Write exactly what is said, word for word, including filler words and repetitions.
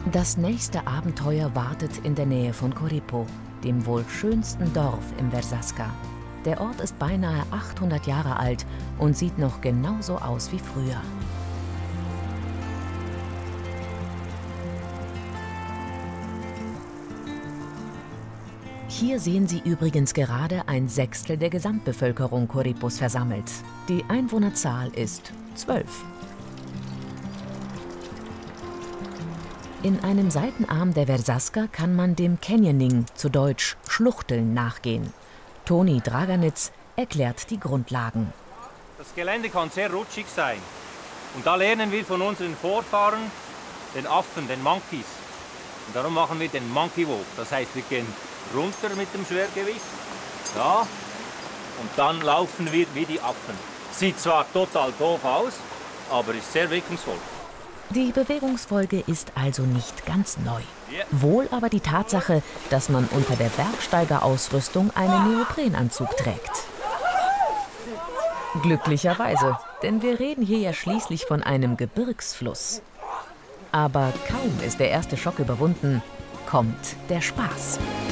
Das nächste Abenteuer wartet in der Nähe von Corripo, dem wohl schönsten Dorf im Versasca. Der Ort ist beinahe achthundert Jahre alt und sieht noch genauso aus wie früher. Hier sehen Sie übrigens gerade ein Sechstel der Gesamtbevölkerung Corripos versammelt. Die Einwohnerzahl ist zwölf. In einem Seitenarm der Versasca kann man dem Canyoning, zu Deutsch Schluchteln, nachgehen. Toni Draganitz erklärt die Grundlagen. Das Gelände kann sehr rutschig sein. Und da lernen wir von unseren Vorfahren, den Affen, den Monkeys. Und darum machen wir den Monkey Walk. Das heißt, wir gehen runter mit dem Schwergewicht. Ja. Und dann laufen wir wie die Affen. Sieht zwar total doof aus, aber ist sehr wirkungsvoll. Die Bewegungsfolge ist also nicht ganz neu. Wohl aber die Tatsache, dass man unter der Bergsteigerausrüstung einen Neoprenanzug trägt. Glücklicherweise, denn wir reden hier ja schließlich von einem Gebirgsfluss. Aber kaum ist der erste Schock überwunden, kommt der Spaß.